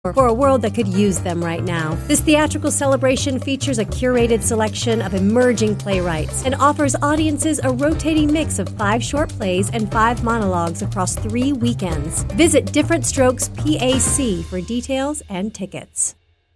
for a world that could use them right now. This theatrical celebration features a curated selection of emerging playwrights and offers audiences a rotating mix of 5 short plays and 5 monologues across 3 weekends. Visit Different Strokes PAC for details and tickets.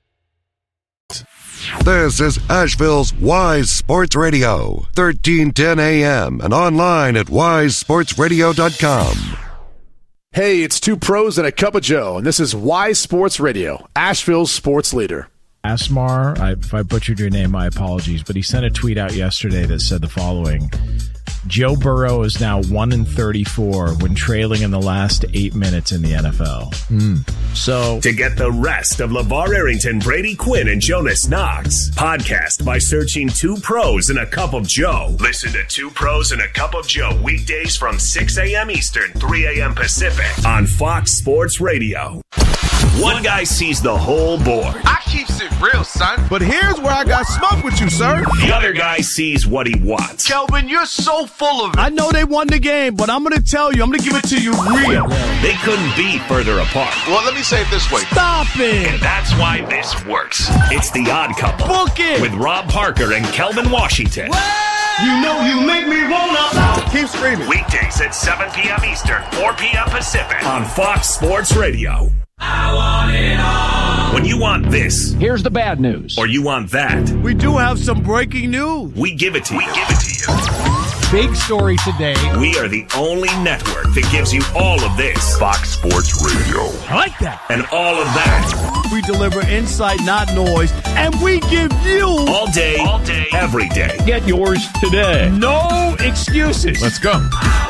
This is Asheville's Wise Sports Radio, 1310 AM and online at wisesportsradio.com. Hey, it's 2 pros and a cup of Joe, and this is Wise Sports Radio, Asheville's sports leader. Asmar, if I butchered your name, my apologies, but he sent a tweet out yesterday that said the following: Joe Burrow is now 1-34 when trailing in the last 8 minutes in the NFL. So to get the rest of LeVar Arrington, Brady Quinn, and Jonas Knox, podcast by searching 2 Pros and a Cup of Joe. Listen to 2 Pros and a Cup of Joe weekdays from 6 a.m. Eastern, 3 a.m. Pacific on Fox Sports Radio. One guy sees the whole board. I keeps it real, son. But here's where I got smoke with you, sir. The other guy sees what he wants. Kelvin, you're so full of it. I know they won the game, but I'm going to tell you, I'm going to give it to you real. They couldn't be further apart. Well, let me say it this way. Stop it. And that's why this works. It's The Odd Couple. Book it. With Rob Parker and Kelvin Washington. What? You know you make me wanna. Keep screaming. Weekdays at 7 p.m. Eastern, 4 p.m. Pacific on Fox Sports Radio. I want it all. When you want this, here's the bad news. Or you want that, we do have some breaking news. We give it to you. Big story today. We are the only network that gives you all of this. Fox Sports Radio. I like that. And all of that. We deliver insight, not noise, and we give you all day, every day. Get yours today. No excuses. Let's go.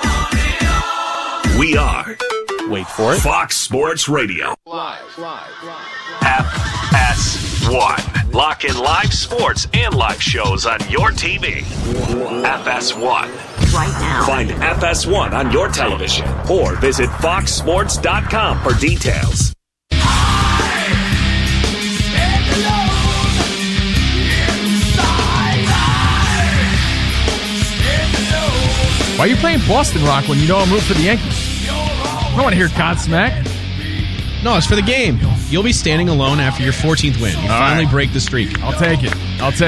We are. Wait for it. Fox Sports Radio. Live. FS1. Lock in live sports and live shows on your TV. FS1. Right now. Find FS1 on your television or visit foxsports.com for details. Why are you playing Boston Rock when you know I'm rooting for the Yankees? I don't want to hear Godsmack. No, it's for the game. You'll be standing alone after your 14th win. You finally break the streak. I'll take it.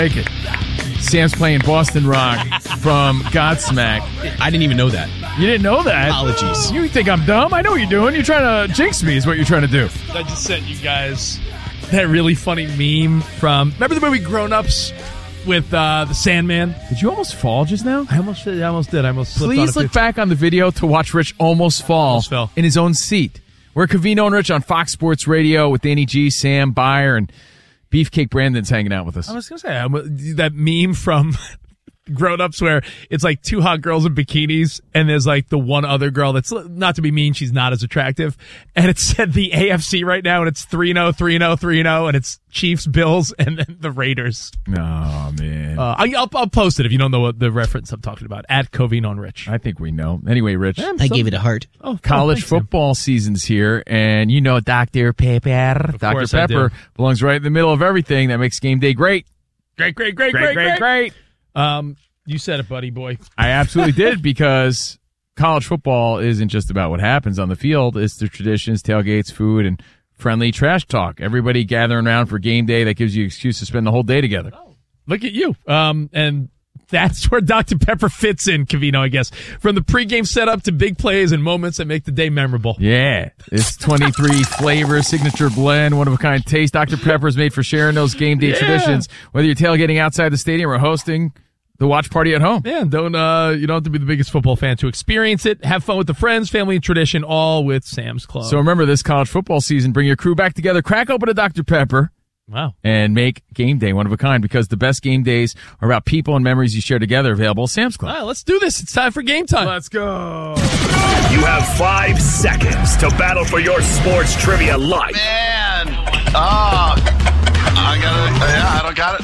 Sam's playing Boston Rock from Godsmack. I didn't even know that. You didn't know that? Apologies. You think I'm dumb? I know what you're doing. You're trying to jinx me is what you're trying to do. I just sent you guys that really funny meme from, remember the movie Grown Ups with the Sandman? Did you almost fall just now? I almost did. I almost slipped. Please look back on the video to watch Rich almost fall in his own seat. We're Covino and Rich on Fox Sports Radio with Danny G, Sam Byer, and Beefcake Brandon's hanging out with us. I was going to say, that meme from Grown Ups where it's like 2 hot girls in bikinis and there's like the one other girl that's, not to be mean, she's not as attractive. And it said the AFC right now and it's 3-0, 3-0, 3-0 and it's Chiefs, Bills, and then the Raiders. Oh, man. I'll post it if you don't know what the reference I'm talking about. At Covino and Rich. I think we know. Anyway, Rich. I gave it a heart. College football season's here, and you know Dr. Pepper. Dr. Pepper belongs right in the middle of everything that makes game day great. Great. You said it, buddy boy. I absolutely did, because college football isn't just about what happens on the field. It's the traditions, tailgates, food, and friendly trash talk. Everybody gathering around for game day that gives you an excuse to spend the whole day together. Oh, look at you. And that's where Dr. Pepper fits in, Covino, I guess. From the pregame setup to big plays and moments that make the day memorable. Yeah. It's 23 flavor, signature blend, one-of-a-kind taste. Dr. Pepper is made for sharing those game day traditions, whether you're tailgating outside the stadium or hosting the watch party at home. Yeah, you don't have to be the biggest football fan to experience it. Have fun with the friends, family, and tradition, all with Sam's Club. So remember, this college football season, bring your crew back together, crack open a Dr. Pepper. Wow. And make game day one of a kind, because the best game days are about people and memories you share together. Available at Sam's Club. All right, let's do this. It's time for game time. Let's go. You have 5 seconds to battle for your sports trivia life. Man. I don't got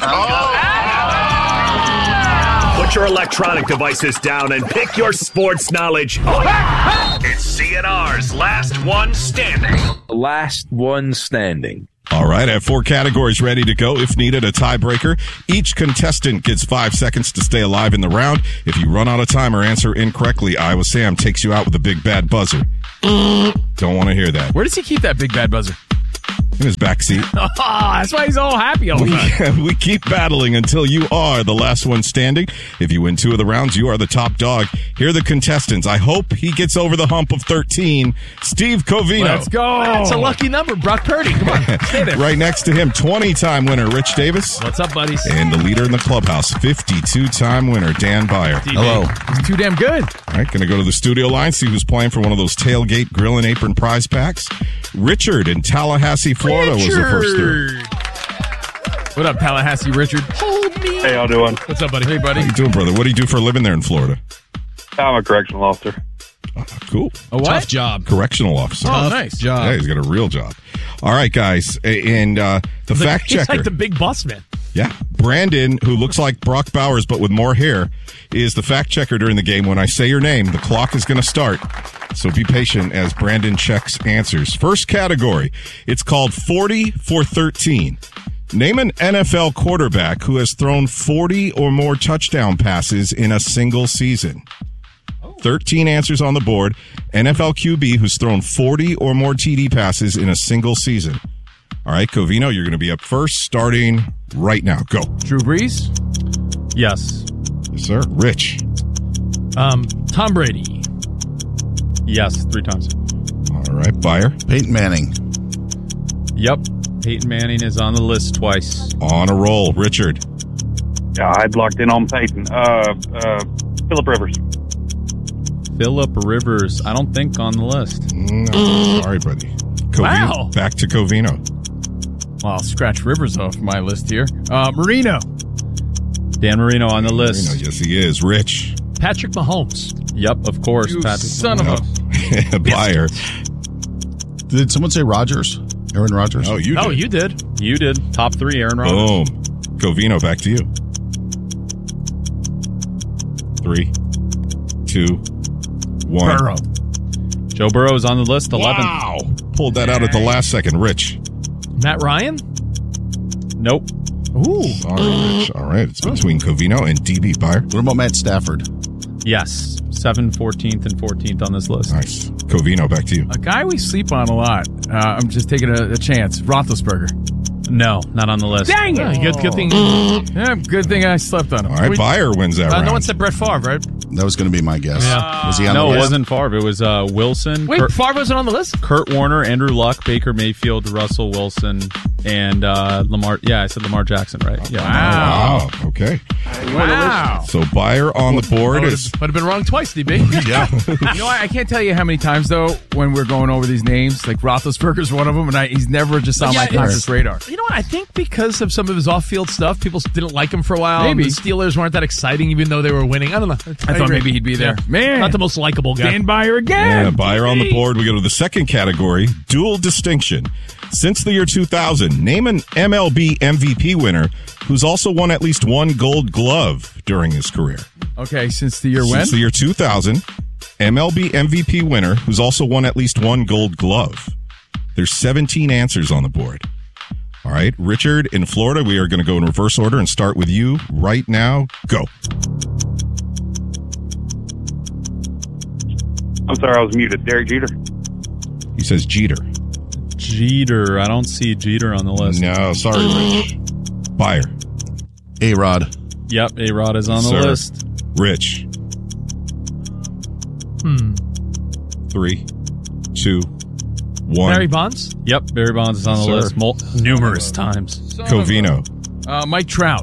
it. Put your electronic devices down and pick your sports knowledge. It's CNR's Last One Standing. Last One Standing. All right, I have 4 categories ready to go. If needed, a tiebreaker. Each contestant gets 5 seconds to stay alive in the round. If you run out of time or answer incorrectly, Iowa Sam takes you out with a big bad buzzer. Don't want to hear that. Where does he keep that big bad buzzer? in his backseat. Oh, that's why he's all happy all the time. We keep battling until you are the last one standing. If you win 2 of the rounds, you are the top dog. Here are the contestants. I hope he gets over the hump of 13. Steve Covino. Let's go. That's a lucky number. Brock Purdy. Come on. Stay there. Right next to him, 20-time winner Rich Davis. What's up, buddies? And the leader in the clubhouse, 52-time winner Dan Byer. Hello. He's too damn good. All right, going to go to the studio line, see who's playing for one of those tailgate grill and apron prize packs. Richard in Tallahassee, Florida was the first through. What up, Tallahassee Richard? Hold me. Hey, y'all doing? What's up, buddy? Hey, buddy. How you doing, brother? What do you do for a living there in Florida? I'm a correctional officer. Cool. A what? Tough job. Correctional officer. Oh, nice. Job. Yeah, he's got a real job. All right, guys. And the fact He's checker. like the big boss man. Yeah. Brandon, who looks like Brock Bowers but with more hair, is the fact checker during the game. When I say your name, the clock is going to start. So be patient as Brandon checks answers. First category. It's called 40 for 13. Name an NFL quarterback who has thrown 40 or more touchdown passes in a single season. 13 answers on the board. NFL QB who's thrown 40 or more TD passes in a single season. All right, Covino, you're going to be up first, starting right now. Go. Drew Brees? Yes. Yes, sir. Rich. Tom Brady. Yes, 3 times. All right, Byer. Peyton Manning. Yep. Peyton Manning is on the list twice. On a roll. Richard. Yeah, I'd locked in on Peyton. Phillip Rivers. Phillip Rivers, I don't think on the list. No, sorry, buddy. Covino. Wow. Back to Covino. Well, I'll scratch Rivers off my list here. Marino. Dan Marino on the list. Marino, yes, he is. Rich. Patrick Mahomes. Yep, of course. You Patrick son of a... Byer. Did someone say Rodgers? Aaron Rodgers? Oh, you did. Oh, you did. You did. Top 3, Aaron Rodgers. Boom. Covino, back to you. 3, 2, 1. Burrow. Joe Burrow is on the list, 11. Wow. Pulled that out at the last second. Rich. Matt Ryan. Nope. Ooh. Sorry, Rich. All right. It's between Covino and DB. Byer. What about Matt Stafford? Yes. 7, 14th, and 14th on this list. Nice. Covino, back to you. A guy we sleep on a lot. I'm just taking a chance. Roethlisberger. No, not on the list. Dang it! Yeah, good thing. Yeah, good thing I slept on him. All right, Byer wins that round. No one said Brett Favre, right? That was going to be my guess. Yeah. Was he on No, the it list? wasn't Favre. It was Wilson. Wait, Favre wasn't on the list? Kurt Warner, Andrew Luck, Baker Mayfield, Russell Wilson, and Lamar. Yeah, I said Lamar Jackson, right? Yeah. Wow. Okay. Wow. So Byer on the board is. Would have been wrong twice, DB. Yeah. You know, I can't tell you how many times, though, when we're going over these names, like Roethlisberger's one of them, and he's never just on my conscious radar. You know what? I think because of some of his off-field stuff, people didn't like him for a while. Maybe. The Steelers weren't that exciting, even though they were winning. I don't know. I thought maybe he'd be there. Yeah. Man. Not the most likable guy. Dan Byer again. Yeah, Byer on the board. We go to the second category, dual distinction. Since the year 2000, name an MLB MVP winner who's also won at least one Gold Glove during his career. Okay, since the year when? Since the year 2000, MLB MVP winner who's also won at least one Gold Glove. There's 17 answers on the board. All right, Richard in Florida, we are going to go in reverse order and start with you right now. Go. I'm sorry, I was muted. Derek Jeter. He says Jeter. Jeter. I don't see Jeter on the list. No, sorry, Rich. Byer. A-Rod. Yep, A-Rod is on the Sir. list. Rich. 3, 2, 1. Barry Bonds? Yep, Barry Bonds is on the Sir. list numerous times. Covino. Mike Trout.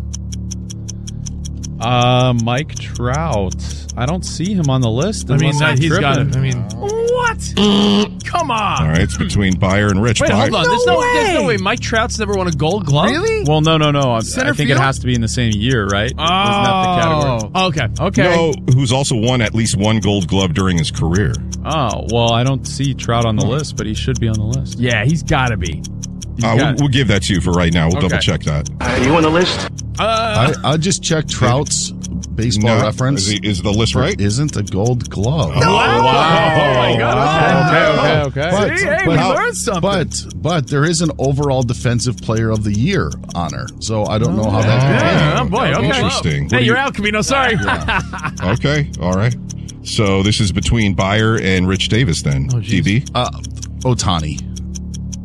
Mike Trout. I don't see him on the list. I mean, unless I'm he's got tripping. it. I mean, What? Come on. All right, it's between Byer and Rich. wait, Byer. hold on. There's no way. Mike Trout's never won a Gold Glove. Really? Well, no. I Center think field? it has to be in the same year, right? Isn't that the category? Oh, okay. Okay. No, who's also won at least one Gold Glove during his career. Oh, well, I don't see Trout on the list, but he should be on the list. Yeah, he's got to be. We'll give that to you for right now. We'll Okay. double check that. You on the list? I'll just check Trout's baseball No, reference. Is the list right? There isn't a Gold Glove. Oh, my God. Okay. But, See, hey, we learned something. But there is an overall defensive player of the year honor, so I don't know how that Yeah, oh, boy, okay. Interesting. What Hey, do you're you- out, Camino. Sorry. Okay, all right. So this is between Byer and Rich Davis then. DB? Ohtani.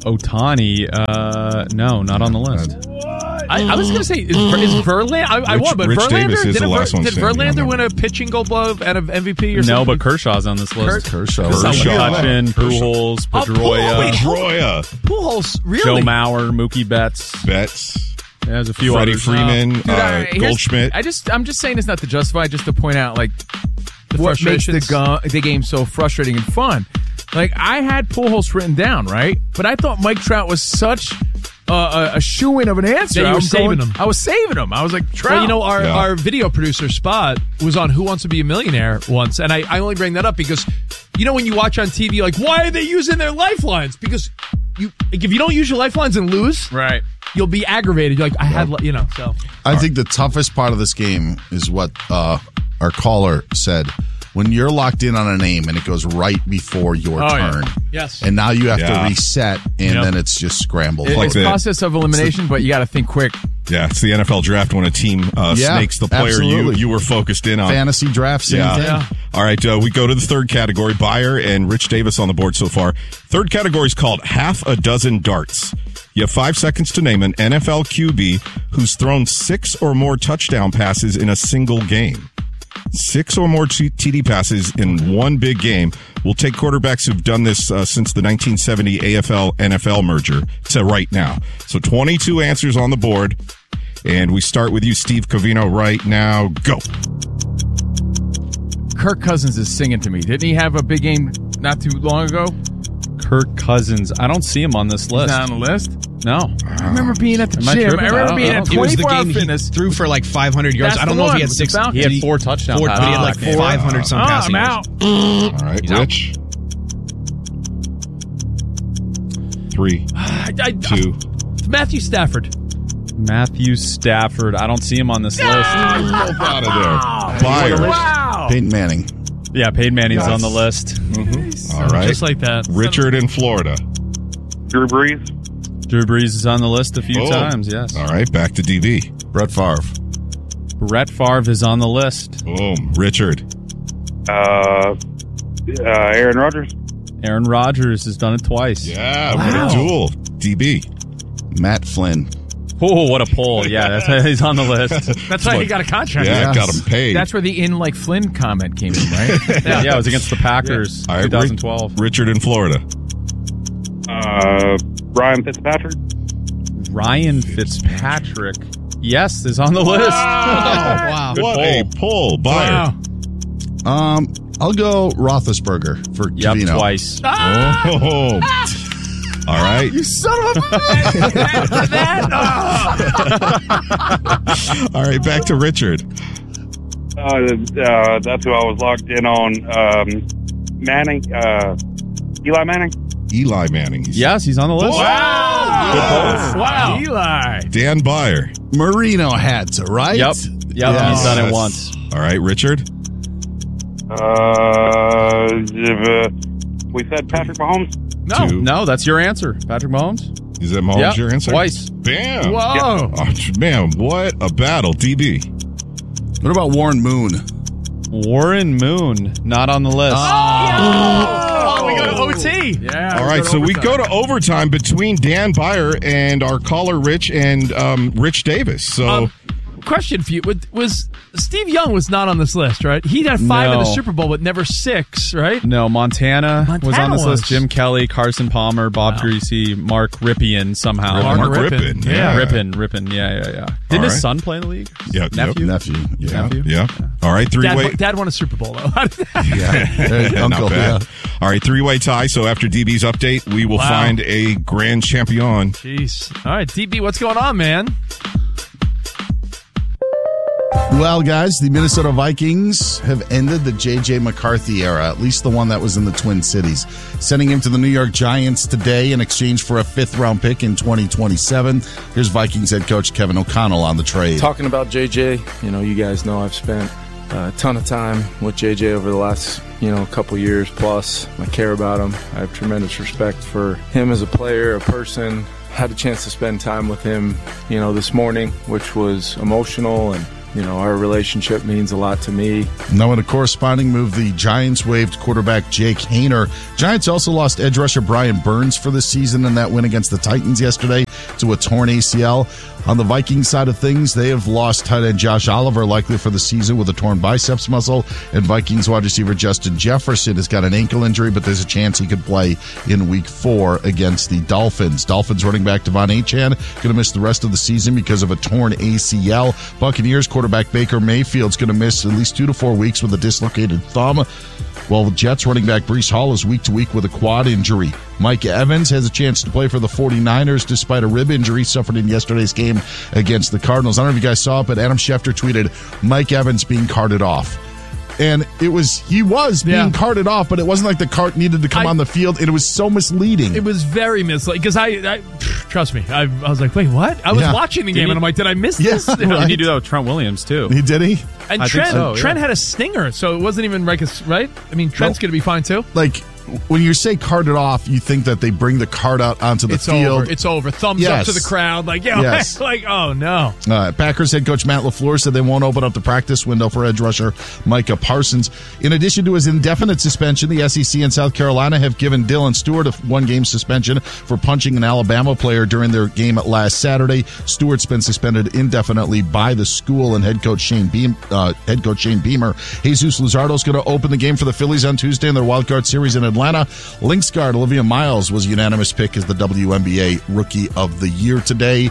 Ohtani, no, not on the list. I was going to say, is Verlander? I won, but Rich Verlander Davis is the last one did standing on Verlander that. win a pitching Gold Glove and an MVP or something? No, but Kershaw's on this list. Kershaw. McCutchen, Pujols, Pedroia, Pujols, really? Joe Mauer, Mookie Betts. Yeah, there's a few Freddie others. Freeman, Here's- Goldschmidt. I'm just saying this not to justify, just to point out like what makes the game so frustrating and fun. Like I had Pujols written down, right? But I thought Mike Trout was such a shoo-in of an answer. Yeah, you were saving him. I was saving him. I was like, Trout. Well, you know, our video producer, Spot, was on Who Wants to Be a Millionaire once, and I only bring that up because, you know, when you watch on TV, like, why are they using their lifelines? Because if you don't use your lifelines and lose, right, you'll be aggravated. You're like, I had, you know, so. I think the toughest part of this game is what our caller said. When you're locked in on a name and it goes right before your turn. Yeah. Yes. And now you have Yeah. to reset, and then it's just scrambled. It's a process of elimination, but you got to think quick. Yeah, it's the NFL draft when a team snakes the player you were focused in on. Fantasy draft, same thing. Yeah. All right, we go to the third category. Bayer and Rich Davis on the board so far. Third category is called Half a Dozen Darts. You have 5 seconds to name an NFL QB who's thrown 6 or more touchdown passes in a single game. 6 or more TD passes in one big game. We'll take quarterbacks who've done this since the 1970 AFL-NFL merger to right now. So 22 answers on the board. And we start with you, Steve Covino, right now. Go. Kirk Cousins is singing to me. Didn't he have a big game not too long ago? Kirk Cousins. I don't see him on this list. He's not on the list? No. I remember being at the Am I gym. tripping? I remember being at It was the 24 Hour game Fitness. he threw for like 500 yards. That's I don't the know if he one had with the 6. Falcons. He had 4 touchdowns. But he had like 500 some passing I'm yards. out. All right, Rich. 3, 2. It's Matthew Stafford. Matthew Stafford. I don't see him on this list. Both out of there. Bayer. Wow. Peyton Manning. Yeah, Peyton Manning's on the list. All right. Just like that. Richard in Florida. Drew Brees. Drew Brees is on the list a few Oh. times, yes. All right, back to DB. Brett Favre. Brett Favre is on the list. Boom. Richard. Aaron Rodgers. Aaron Rodgers has done it twice. Yeah, what a duel. DB. Matt Flynn. Oh, what a pull. Yeah, that's why he's on the list. That's why he got a contract. Yeah, got him paid. That's where the in like Flynn comment came in, right? Yeah, it was against the Packers, All right, 2012. Richard in Florida. Ryan Fitzpatrick. Ryan Fitzpatrick, yes, is on the list. Wow. Good What pull. a pull. Bayer. Wow. I'll go Roethlisberger for Yep, Covino. twice. Oh. All right. You son of a after that. All right, back to Richard. That's who I was locked in on. Manning. Eli Manning. Eli Manning. Yes, he's on the list. Wow. Eli. Dan Bayer. Marino had to, right? Yep, Yes. he's done it once. All right, Richard. We said Patrick Mahomes. No. 2. No, that's your answer. Patrick Mahomes? Is that Mahomes Yep, your answer? twice. Bam. Whoa. Oh, man, what a battle. DB. What about Warren Moon? Warren Moon, not on the list. Oh, we go to OT. Yeah. All right, so we go to overtime between Dan Bayer and our caller Rich and Rich Davis. So Question for you: was Steve Young was not on this list, right? He had 5 in the No. Super Bowl, but never 6, right? No, Montana was on this was. list. Jim Kelly, Carson Palmer, Bob Greasy, Mark Ripien somehow. Mark Rippon. Rippon. Yeah, Rippin. Yeah. Didn't his right. son play in the league? Yeah, Nephew? Nephew. Yeah. Nephew? Yeah. All right, three-way. Dad won a Super Bowl though. Yeah. Not Uncle, bad. yeah. All right, three-way tie. So after DB's update, we will Wow. find a grand champion. Jeez. All right, DB, what's going on, man? Well, guys, the Minnesota Vikings have ended the J.J. McCarthy era, at least the one that was in the Twin Cities, sending him to the New York Giants today in exchange for a 5th-round pick in 2027. Here's Vikings head coach Kevin O'Connell on the trade. Talking about JJ, you guys know I've spent a ton of time with JJ over the last, couple years plus. I care about him. I have tremendous respect for him as a player, a person. Had a chance to spend time with him, this morning, which was emotional and our relationship means a lot to me. Now, in a corresponding move, the Giants waived quarterback Jake Haener. Giants also lost edge rusher Brian Burns for the season in that win against the Titans yesterday to a torn ACL. On the Vikings side of things, they have lost tight end Josh Oliver, likely for the season with a torn biceps muscle, and Vikings wide receiver Justin Jefferson has got an ankle injury, but there's a chance he could play in Week 4 against the Dolphins. Dolphins running back Devon Achane going to miss the rest of the season because of a torn ACL. Buccaneers quarterback Baker Mayfield's going to miss at least 2 to 4 weeks with a dislocated thumb, while Jets running back Breece Hall is week to week with a quad injury. Mike Evans has a chance to play for the 49ers despite a rib injury suffered in yesterday's game against the Cardinals. I don't know if you guys saw it, but Adam Schefter tweeted Mike Evans being carted off. And he was being carted off, but it wasn't like the cart needed to come on the field. And it was so misleading. It was very misleading because I trust me, I was like, wait, what? I was watching the game and I'm like, did I miss this? Right. Did you do that with Trent Williams too? Did he? And Trent had a stinger, so it wasn't even right. I mean, Trent's going to be fine too. Like, when you say carted off, you think that they bring the cart out onto the field. It's over. Thumbs up to the crowd. Like, like, oh, no. Packers head coach Matt LaFleur said they won't open up the practice window for edge rusher Micah Parsons. In addition to his indefinite suspension, the SEC and South Carolina have given Dylan Stewart a 1-game suspension for punching an Alabama player during their game last Saturday. Stewart's been suspended indefinitely by the school and head coach Shane Beamer. Jesus Luzardo's going to open the game for the Phillies on Tuesday in their wildcard series in Atlanta. Lynx guard Olivia Miles was a unanimous pick as the WNBA Rookie of the Year today.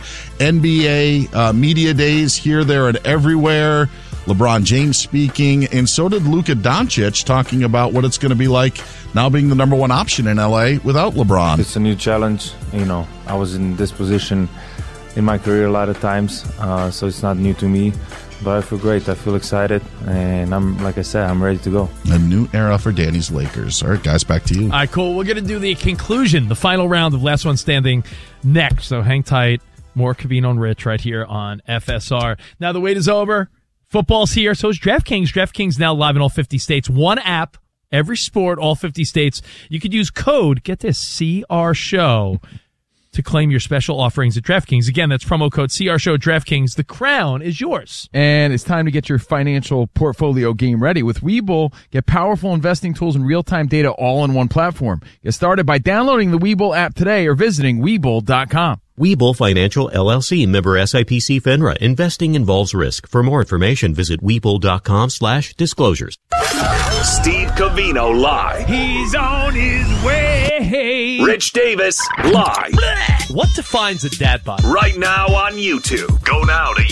NBA media days here, there, and everywhere. LeBron James speaking, and so did Luka Doncic talking about what it's going to be like now being the number one option in LA without LeBron. It's a new challenge. I was in this position in my career a lot of times, so it's not new to me. But I feel great. I feel excited. And I'm ready to go. A new era for Danny's Lakers. All right, guys, back to you. All right, cool. We're going to do the conclusion, the final round of Last One Standing next. So hang tight. More Covino and Rich right here on FSR. Now the wait is over. Football's here. So is DraftKings. DraftKings now live in all 50 states. One app, every sport, all 50 states. You could use code, get this, CR Show, to claim your special offerings at DraftKings. Again, that's promo code CR Show at DraftKings. The crown is yours. And it's time to get your financial portfolio game ready. With Webull, get powerful investing tools and real-time data all in one platform. Get started by downloading the Webull app today or visiting Webull.com. Webull Financial LLC, member SIPC FINRA. Investing involves risk. For more information, visit Webull.com/disclosures. Steve Covino live. He's on his way. Rich Davis live. What defines a dad bod? Right now on YouTube. Go now to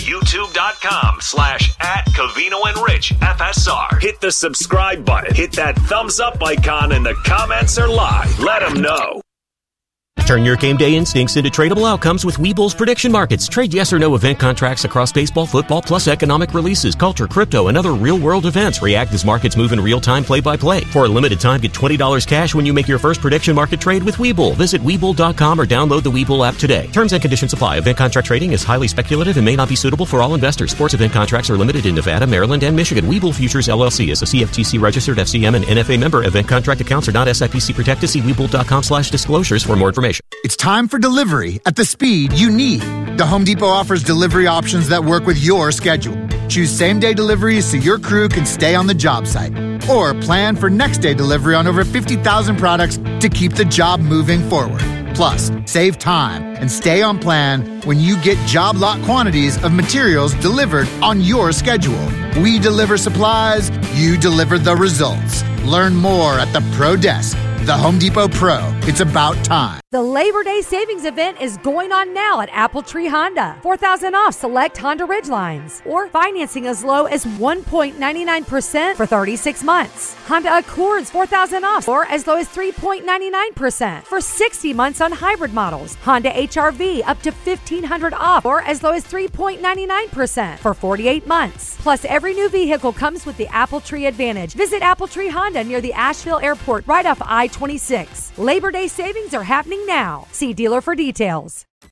youtube.com/@CovinoandRichFSR. Hit the subscribe button. Hit that thumbs up icon and the comments are live. Let them know. Turn your game day instincts into tradable outcomes with Webull's prediction markets. Trade yes or no event contracts across baseball, football, plus economic releases, culture, crypto, and other real-world events. React as markets move in real time, play-by-play. For a limited time, get $20 cash when you make your first prediction market trade with Webull. Visit Webull.com or download the Webull app today. Terms and conditions apply. Event contract trading is highly speculative and may not be suitable for all investors. Sports event contracts are limited in Nevada, Maryland, and Michigan. Webull Futures LLC is a CFTC-registered FCM and NFA member. Event contract accounts are not SIPC protected. See Webull.com/disclosures for more information. It's time for delivery at the speed you need. The Home Depot offers delivery options that work with your schedule. Choose same-day deliveries so your crew can stay on the job site. Or plan for next-day delivery on over 50,000 products to keep the job moving forward. Plus, save time and stay on plan when you get job lot quantities of materials delivered on your schedule. We deliver supplies, you deliver the results. Learn more at the Pro Desk. The Home Depot Pro. It's about time. The Labor Day savings event is going on now at Apple Tree Honda. $4,000 off select Honda Ridgelines. Or financing as low as 1.99% for 36 months. Honda Accords $4,000 off or as low as 3.99% for 60 months on hybrid models. Honda HR-V up to $1,500 off or as low as 3.99% for 48 months. Plus, every new vehicle comes with the Apple Tree Advantage. Visit Apple Tree Honda near the Asheville Airport right off I-26. Labor Day savings are happening now. See dealer for details.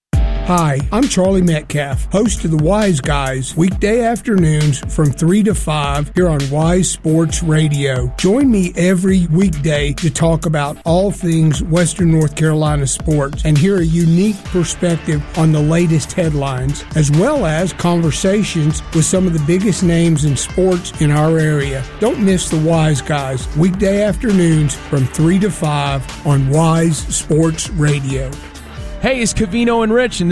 Hi, I'm Charlie Metcalf, host of the Wise Guys, weekday afternoons from 3 to 5 here on Wise Sports Radio. Join me every weekday to talk about all things Western North Carolina sports and hear a unique perspective on the latest headlines, as well as conversations with some of the biggest names in sports in our area. Don't miss the Wise Guys, weekday afternoons from 3 to 5 on Wise Sports Radio. Hey, it's Covino and Rich, and